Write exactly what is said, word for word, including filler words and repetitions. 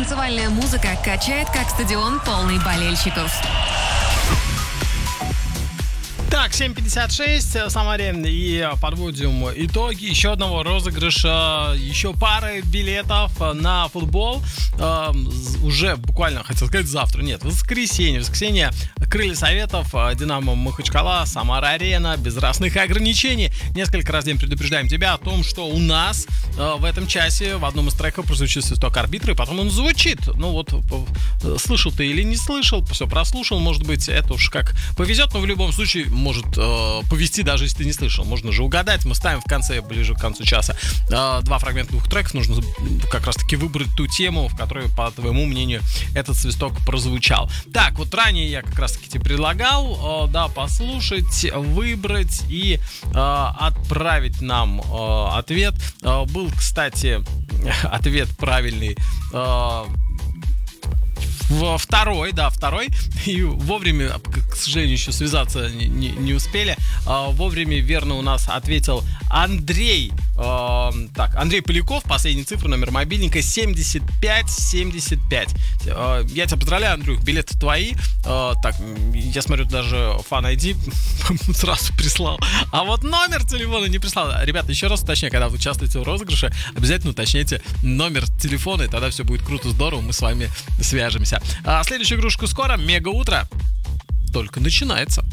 Танцевальная музыка качает как стадион, полный болельщиков. Так, семь пятьдесят шесть, Самаре, и подводим итоги еще одного розыгрыша, еще пары билетов на футбол. Э, уже буквально, хотел сказать, завтра, нет, в воскресенье. В воскресенье Крылья Советов, Динамо Махачкала, Самара-Арена, без разных ограничений. Несколько раз в день предупреждаем тебя о том, что у нас э, в этом часе в одном из треков прозвучит свисток арбитра, и потом он звучит. Ну вот, слышал ты или не слышал, все прослушал, может быть, это уж как повезет, но в любом случае может э, повезти, даже если ты не слышал. Можно же угадать. Мы ставим в конце, ближе к концу часа, э, два фрагмента двух треков. Нужно как раз-таки выбрать ту тему, в которой, по твоему мнению, этот свисток прозвучал. Так, вот ранее я как раз-таки тебе предлагал, э, да, послушать, выбрать и э, отправить нам э, ответ. Э, был, кстати, ответ правильный. Э, Второй, да, второй. И вовремя, к сожалению, еще связаться не, не, не успели. А, вовремя верно у нас ответил Андрей. А, так, Андрей Поляков, последняя цифра, номер мобильника семьдесят пять семьдесят пять. А, я тебя поздравляю, Андрюх, билеты твои. А, так, я смотрю, даже фан ай ди сразу прислал. А вот номер телефона не прислал. Ребята, еще раз уточняю, когда вы участвуете в розыгрыше, обязательно уточняйте номер телефона, и тогда все будет круто, здорово, мы с вами свяжемся. А следующую игрушку скоро. Мега утро только начинается.